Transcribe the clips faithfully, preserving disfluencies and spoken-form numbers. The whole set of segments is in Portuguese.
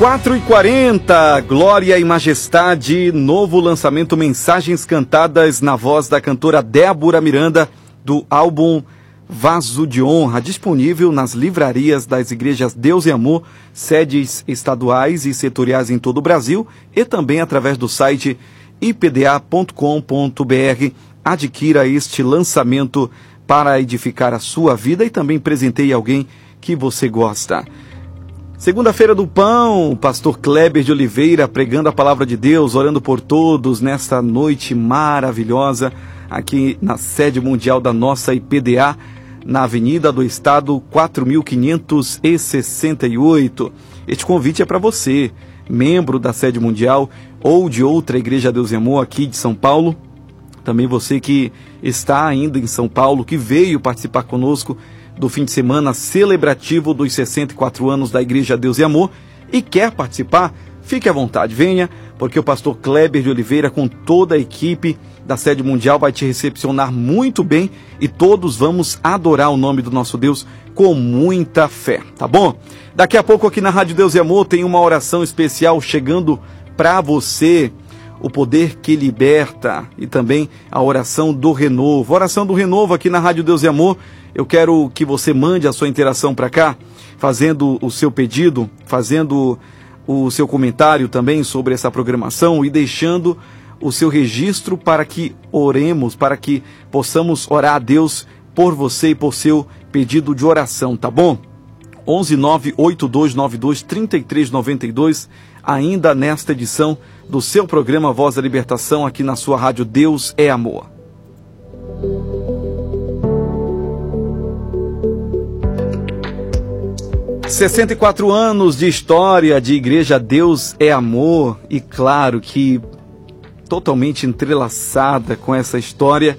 quatro e quarenta, Glória e Majestade, novo lançamento Mensagens Cantadas na voz da cantora Débora Miranda, do álbum Vaso de Honra, disponível nas livrarias das igrejas Deus e Amor, sedes estaduais e setoriais em todo o Brasil, e também através do site i p d a ponto com ponto b r. Adquira este lançamento para edificar a sua vida e também presenteie alguém que você gosta. Segunda-feira do Pão, pastor Kleber de Oliveira pregando a palavra de Deus, orando por todos nesta noite maravilhosa aqui na sede mundial da nossa I P D A, na Avenida do Estado quatro mil quinhentos e sessenta e oito. Este convite é para você, membro da sede mundial ou de outra igreja Deus e Amor aqui de São Paulo. Também você que está ainda em São Paulo, que veio participar conosco do fim de semana celebrativo dos sessenta e quatro anos da Igreja Deus e Amor e quer participar, fique à vontade, venha, porque o pastor Kleber de Oliveira com toda a equipe da sede mundial vai te recepcionar muito bem e todos vamos adorar o nome do nosso Deus com muita fé, tá bom? Daqui a pouco aqui na Rádio Deus e Amor tem uma oração especial chegando para você, o poder que liberta, e também a oração do renovo. Oração do renovo aqui na Rádio Deus e Amor. Eu quero que você mande a sua interação para cá, fazendo o seu pedido, fazendo o seu comentário também sobre essa programação e deixando o seu registro para que oremos, para que possamos orar a Deus por você e por seu pedido de oração, tá bom? onze nove oito dois nove dois três três nove dois, ainda nesta edição do seu programa Voz da Libertação, aqui na sua rádio Deus é Amor. sessenta e quatro anos de história de Igreja Deus é Amor, e claro que totalmente entrelaçada com essa história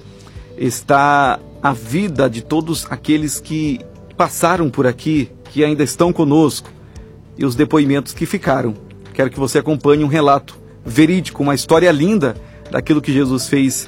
está a vida de todos aqueles que passaram por aqui, que ainda estão conosco, e os depoimentos que ficaram. Quero que você acompanhe um relato verídico, uma história linda daquilo que Jesus fez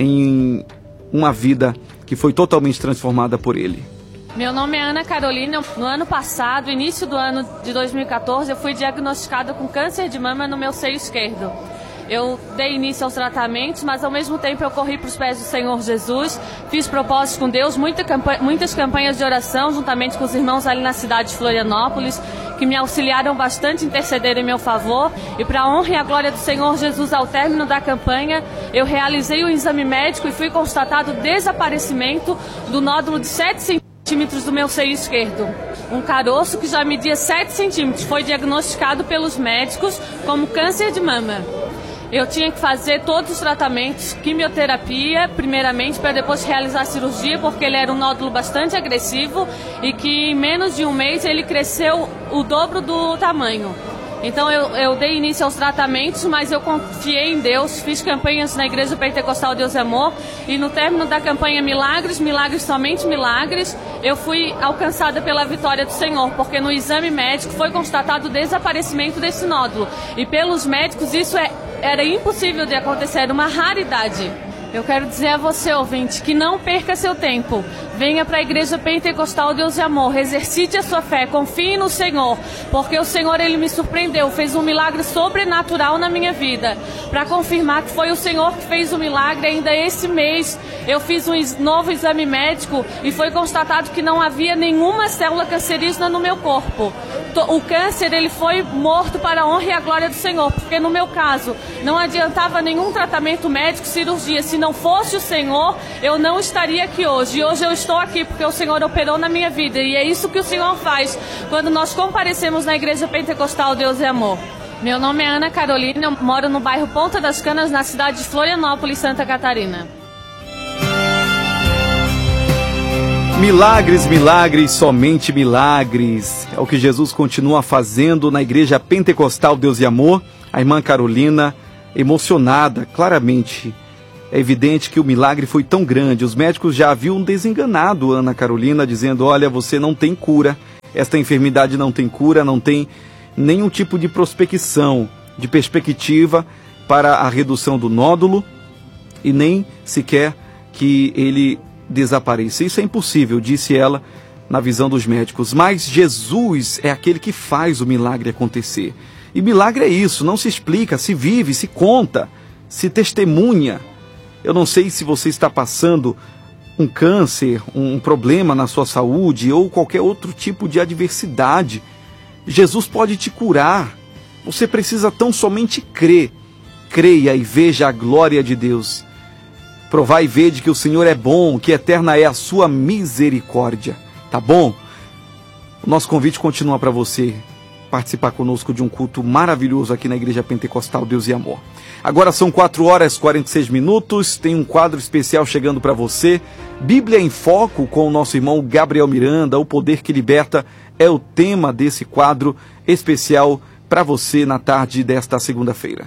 em uma vida que foi totalmente transformada por Ele. Meu nome é Ana Carolina. No ano passado, início do ano de dois mil e quatorze, eu fui diagnosticada com câncer de mama no meu seio esquerdo. Eu dei início aos tratamentos, mas ao mesmo tempo eu corri para os pés do Senhor Jesus, fiz propósitos com Deus, muita campanha, muitas campanhas de oração, juntamente com os irmãos ali na cidade de Florianópolis, que me auxiliaram bastante, intercederem em meu favor. E para a honra e a glória do Senhor Jesus, ao término da campanha, eu realizei um exame médico e fui constatado o desaparecimento do nódulo de sete centímetros do meu seio esquerdo. Um caroço que já media sete centímetros, foi diagnosticado pelos médicos como câncer de mama. Eu tinha que fazer todos os tratamentos, quimioterapia, primeiramente, para depois realizar a cirurgia, porque ele era um nódulo bastante agressivo e que em menos de um mês ele cresceu o dobro do tamanho. Então eu, eu dei início aos tratamentos, mas eu confiei em Deus, fiz campanhas na Igreja Pentecostal Deus e Amor, e no término da campanha Milagres, Milagres, Somente Milagres, eu fui alcançada pela vitória do Senhor, porque no exame médico foi constatado o desaparecimento desse nódulo, e pelos médicos isso é, era impossível de acontecer, era uma raridade. Eu quero dizer a você, ouvinte, que não perca seu tempo. Venha para a Igreja Pentecostal Deus e Amor, exercite a sua fé, confie no Senhor, porque o Senhor, Ele me surpreendeu, fez um milagre sobrenatural na minha vida. Para confirmar que foi o Senhor que fez o milagre, ainda esse mês eu fiz um novo exame médico e foi constatado que não havia nenhuma célula cancerígena no meu corpo. O câncer, ele foi morto para a honra e a glória do Senhor, porque no meu caso não adiantava nenhum tratamento médico, cirurgia. Se não fosse o Senhor, eu não estaria aqui hoje. E hoje eu estou aqui porque o Senhor operou na minha vida. E é isso que o Senhor faz quando nós comparecemos na Igreja Pentecostal Deus e Amor. Meu nome é Ana Carolina, eu moro no bairro Ponta das Canas, na cidade de Florianópolis, Santa Catarina. Milagres, milagres, somente milagres. É o que Jesus continua fazendo na Igreja Pentecostal Deus e Amor. A irmã Carolina, emocionada, claramente. É evidente que o milagre foi tão grande. Os médicos já haviam desenganado Ana Carolina, dizendo: olha, você não tem cura. Esta enfermidade não tem cura, não tem nenhum tipo de prospecção, de perspectiva para a redução do nódulo e nem sequer que ele desapareça. Isso é impossível, disse ela, na visão dos médicos. Mas Jesus é aquele que faz o milagre acontecer. E milagre é isso, não se explica, se vive, se conta, se testemunha. Eu não sei se você está passando um câncer, um problema na sua saúde ou qualquer outro tipo de adversidade. Jesus pode te curar. Você precisa tão somente crer. Creia e veja a glória de Deus. Provai e vede que o Senhor é bom, que eterna é a sua misericórdia. Tá bom? O nosso convite continua para você participar conosco de um culto maravilhoso aqui na Igreja Pentecostal Deus e Amor. Agora são quatro horas e quarenta e seis minutos, tem um quadro especial chegando para você. Bíblia em Foco com o nosso irmão Gabriel Miranda, o poder que liberta é o tema desse quadro especial para você na tarde desta segunda-feira.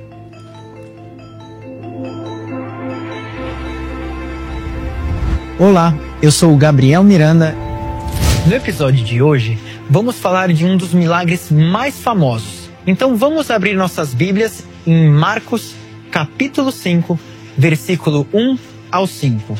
Olá, eu sou o Gabriel Miranda. No episódio de hoje, vamos falar de um dos milagres mais famosos. Então vamos abrir nossas Bíblias em Marcos, capítulo cinco, versículo um ao cinco.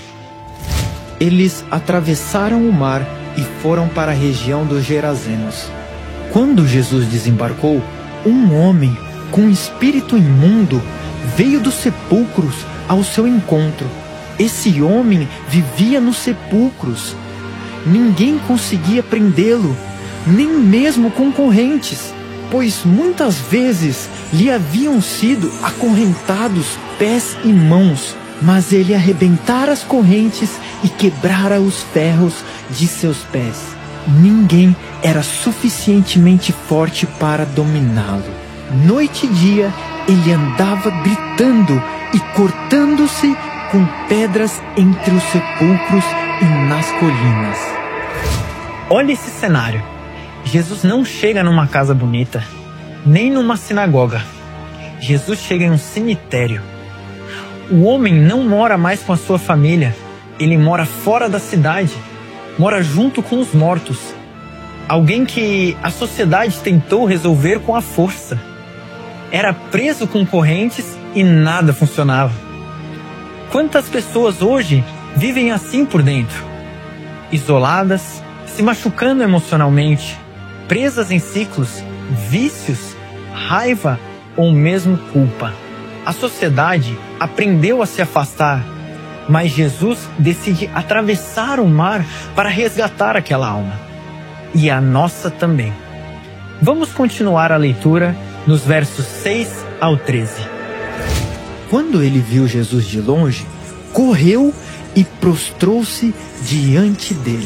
Eles atravessaram o mar e foram para a região dos Gerazenos. Quando Jesus desembarcou, um homem com espírito imundo veio dos sepulcros ao seu encontro. Esse homem vivia nos sepulcros. Ninguém conseguia prendê-lo, nem mesmo com correntes, pois muitas vezes lhe haviam sido acorrentados pés e mãos, mas ele arrebentara as correntes e quebrara os ferros de seus pés. Ninguém era suficientemente forte para dominá-lo. Noite e dia ele andava gritando e cortando-se com pedras entre os sepulcros e nas colinas. Olha esse cenário. Jesus não chega numa casa bonita, nem numa sinagoga. Jesus chega em um cemitério. O homem não mora mais com a sua família. Ele mora fora da cidade. Mora junto com os mortos. Alguém que a sociedade tentou resolver com a força. Era preso com correntes e nada funcionava. Quantas pessoas hoje vivem assim por dentro? Isoladas, se machucando emocionalmente, presas em ciclos, vícios, raiva ou mesmo culpa. A sociedade aprendeu a se afastar, mas Jesus decide atravessar o mar para resgatar aquela alma. E a nossa também. Vamos continuar a leitura nos versos seis ao treze. Quando ele viu Jesus de longe, correu e prostrou-se diante dele.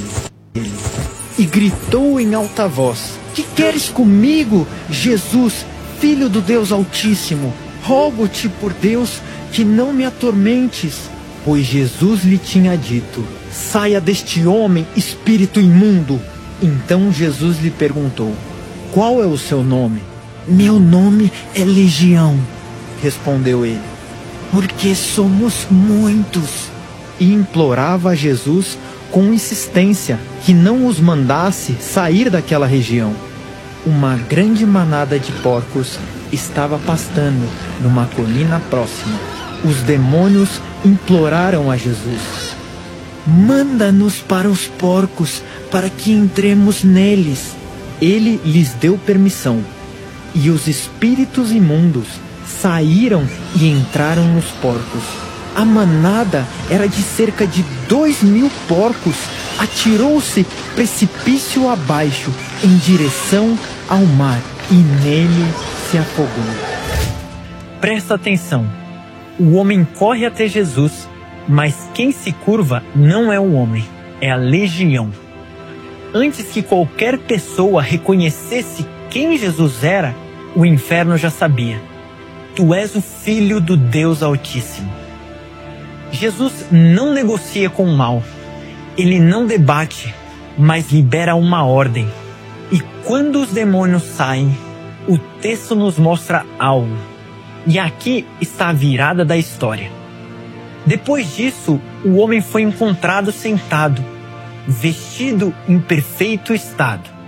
E gritou em alta voz: "Que queres comigo, Jesus, Filho do Deus Altíssimo? Rogo-te por Deus que não me atormentes." Pois Jesus lhe tinha dito: "Saia deste homem, espírito imundo." Então Jesus lhe perguntou: "Qual é o seu nome?" "Meu nome é Legião", respondeu ele, "porque somos muitos." E implorava a Jesus com insistência que não os mandasse sair daquela região. Uma grande manada de porcos estava pastando numa colina próxima. Os demônios imploraram a Jesus: "Manda-nos para os porcos, para que entremos neles." Ele lhes deu permissão, e os espíritos imundos saíram e entraram nos porcos. A manada era de cerca de dois mil porcos. Atirou-se precipício abaixo, em direção ao mar, e nele se afogou. Presta atenção. O homem corre até Jesus, mas quem se curva não é o homem, é a legião. Antes que qualquer pessoa reconhecesse quem Jesus era, o inferno já sabia: "Tu és o Filho do Deus Altíssimo." Jesus não negocia com o mal. Ele não debate, mas libera uma ordem. E quando os demônios saem, o texto nos mostra algo. E aqui está a virada da história. Depois disso, o homem foi encontrado sentado, vestido em perfeito estado.